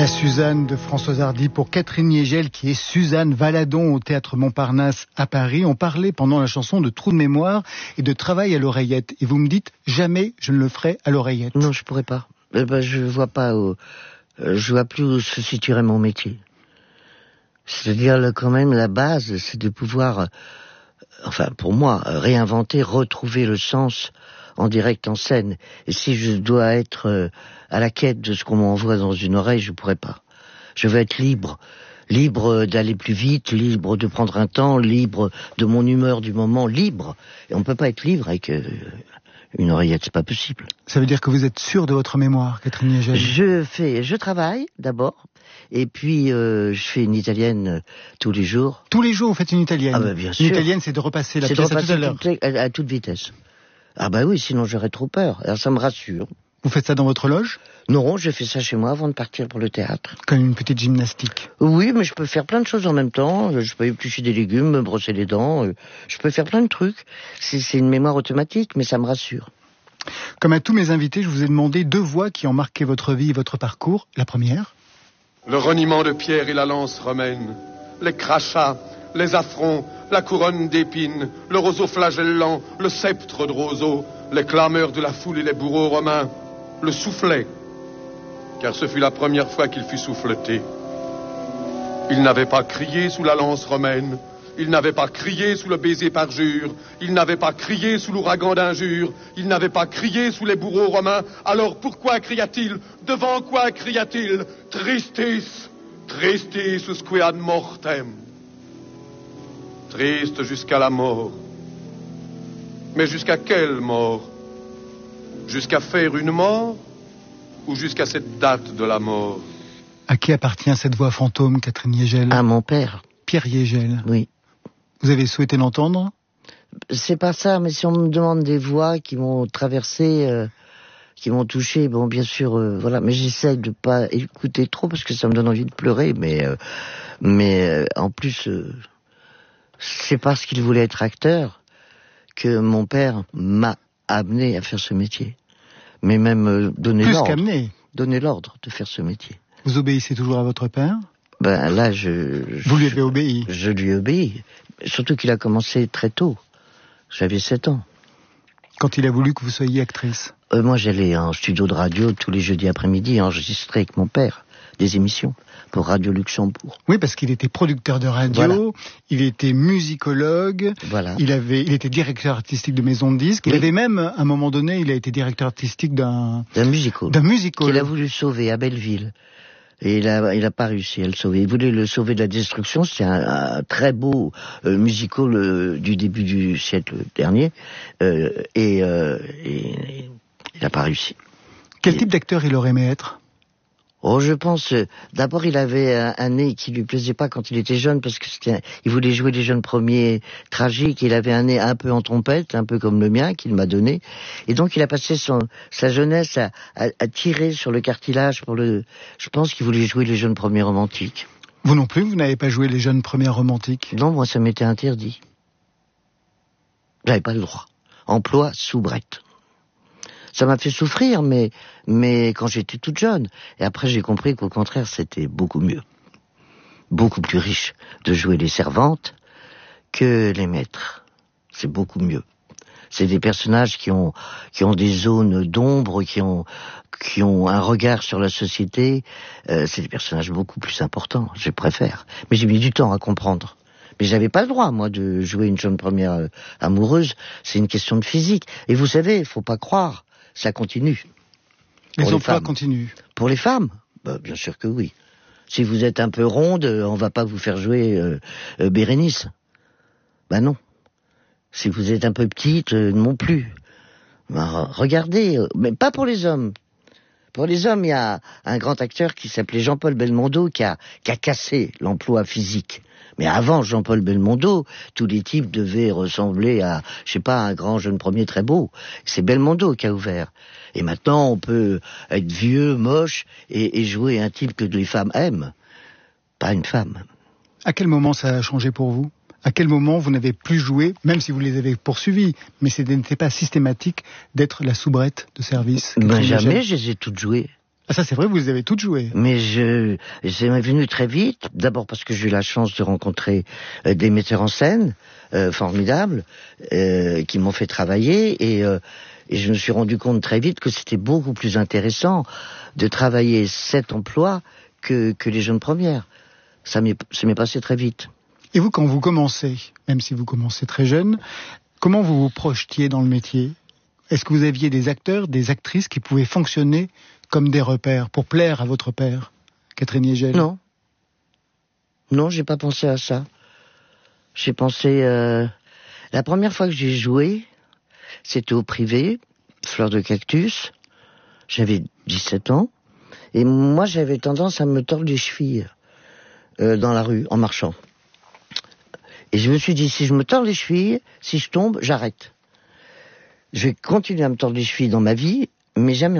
La Suzanne de Françoise Hardy pour Catherine Niégel, qui est Suzanne Valadon au Théâtre Montparnasse à Paris. On parlait pendant la chanson de trou de mémoire et de travail à l'oreillette. Et vous me dites, jamais je ne le ferai à l'oreillette. Non, je pourrais pas. Je vois pas je vois plus où se situerait mon métier. C'est-à-dire, quand même, la base, c'est de pouvoir, enfin, pour moi, réinventer, retrouver le sens en direct, en scène. Et si je dois être à la quête de ce qu'on m'envoie dans une oreille, je pourrais pas. Je veux être libre. Libre d'aller plus vite, libre de prendre un temps, libre de mon humeur du moment, libre. Et on peut pas être libre avec une oreillette, c'est pas possible. Ça veut dire que vous êtes sûr de votre mémoire, Catherine Niégel? Je travaille, d'abord. Et puis, je fais une italienne tous les jours. Tous les jours, vous faites une italienne? Ah bah bien sûr. Une italienne, c'est de repasser la pièce à tout à l'heure. À toute vitesse. Ah bah oui, sinon j'aurais trop peur. Alors ça me rassure. Vous faites ça dans votre loge? Non, je fais ça chez moi avant de partir pour le théâtre. Comme une petite gymnastique? Oui, mais je peux faire plein de choses en même temps. Je peux éplucher des légumes, me brosser les dents. Je peux faire plein de trucs. C'est une mémoire automatique, mais ça me rassure. Comme à tous mes invités, je vous ai demandé 2 voix qui ont marqué votre vie et votre parcours. La première? Le reniement de pierre et la lance romaine, les crachats, les affronts, la couronne d'épines, le roseau flagellant, le sceptre de roseau, les clameurs de la foule et les bourreaux romains, le soufflet, car ce fut la première fois qu'il fut souffleté. Il n'avait pas crié sous la lance romaine, il n'avait pas crié sous le baiser parjure, il n'avait pas crié sous l'ouragan d'injures, il n'avait pas crié sous les bourreaux romains. Alors pourquoi cria-t-il? Devant quoi cria-t-il? Tristis, tristis usque ad mortem. Triste jusqu'à la mort. Mais jusqu'à quelle mort? Jusqu'à faire une mort ou jusqu'à cette date de la mort? À qui appartient cette voix fantôme, Catherine Niégel? À mon père. Pierre Niégel. Oui. Vous avez souhaité l'entendre? C'est pas ça, mais si on me demande des voix qui m'ont traversé, qui m'ont touché, bon, bien sûr, voilà. Mais j'essaie de pas écouter trop parce que ça me donne envie de pleurer, mais en plus, c'est parce qu'il voulait être acteur que mon père m'a amené à faire ce métier. Mais même donné l'ordre. Plus qu'amené. Donné l'ordre de faire ce métier. Vous obéissez toujours à votre père? Ben là, Vous lui avez obéi? Je lui ai obéi. Surtout qu'il a commencé très tôt. J'avais 7 ans. Quand il a voulu que vous soyez actrice? Moi, j'allais en studio de radio tous les jeudis après-midi enregistrer avec mon père des émissions pour Radio Luxembourg. Oui, parce qu'il était producteur de radio, voilà. Il était musicologue, voilà. Il était directeur artistique de maison de disques, oui. Il avait même, à un moment donné, il a été directeur artistique d'un musical. Qu'il a voulu sauver à Belleville. Et il a pas réussi à le sauver. Il voulait le sauver de la destruction. C'était un très beau musical du début du siècle dernier. Et il a pas réussi. Quel type d'acteur il aurait aimé être? Oh, je pense, d'abord il avait un nez qui lui plaisait pas quand il était jeune parce que il voulait jouer les jeunes premiers tragiques. Il avait un nez un peu en trompette, un peu comme le mien qu'il m'a donné. Et donc il a passé sa jeunesse à tirer sur le cartilage je pense qu'il voulait jouer les jeunes premiers romantiques. Vous non plus, vous n'avez pas joué les jeunes premiers romantiques? Non, moi ça m'était interdit. J'avais pas le droit. Emploi soubrette. Ça m'a fait souffrir, mais quand j'étais toute jeune. Et après, j'ai compris qu'au contraire, c'était beaucoup mieux. Beaucoup plus riche de jouer les servantes que les maîtres. C'est beaucoup mieux. C'est des personnages qui ont des zones d'ombre, qui ont un regard sur la société. C'est des personnages beaucoup plus importants, je préfère. Mais j'ai mis du temps à comprendre. Mais j'avais pas le droit, moi, de jouer une jeune première amoureuse. C'est une question de physique. Et vous savez, il faut pas croire. Ça continue. Les emplois continuent. Pour les femmes, bien sûr que oui. Si vous êtes un peu ronde, on va pas vous faire jouer Bérénice. Non. Si vous êtes un peu petite, non plus. Regardez, mais pas pour les hommes. Pour les hommes, il y a un grand acteur qui s'appelait Jean-Paul Belmondo qui a cassé l'emploi physique. Mais avant Jean-Paul Belmondo, tous les types devaient ressembler à, je sais pas, un grand jeune premier très beau. C'est Belmondo qui a ouvert. Et maintenant, on peut être vieux, moche, et jouer un type que les femmes aiment. Pas une femme. À quel moment ça a changé pour vous? À quel moment vous n'avez plus joué, même si vous les avez poursuivis, mais ce n'était pas systématique d'être la soubrette de service? Jamais, je les ai toutes jouées. Ah, ça c'est vrai, vous avez toutes joué. Mais c'est venu très vite. D'abord parce que j'ai eu la chance de rencontrer des metteurs en scène formidables qui m'ont fait travailler et je me suis rendu compte très vite que c'était beaucoup plus intéressant de travailler cet emploi que les jeunes premières. Ça m'est passé très vite. Et vous, quand vous commencez, même si vous commencez très jeune, comment vous vous projetiez dans le métier ? Est-ce que vous aviez des acteurs, des actrices qui pouvaient fonctionner comme des repères pour plaire à votre père, Catherine Yegel ? Non. Non, j'ai pas pensé à ça. J'ai pensé... La première fois que j'ai joué, c'était au privé, Fleur de Cactus. J'avais 17 ans. Et moi, j'avais tendance à me tordre les chevilles dans la rue, en marchant. Et je me suis dit, si je me tords les chevilles, si je tombe, j'arrête. Je vais continuer à me tordre les chevilles dans ma vie, mais jamais